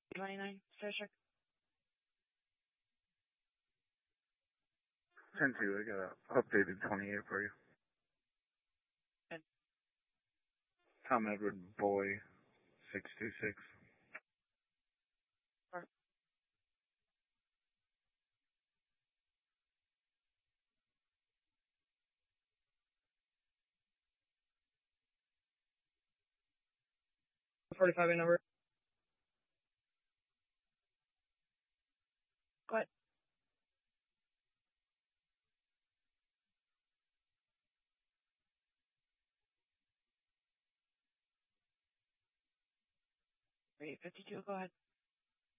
29, Fisher. 10-2, I got an updated 28 for you. Good. Tom Edward Boy, 626. 45 number. Go ahead. Great. 52, go ahead.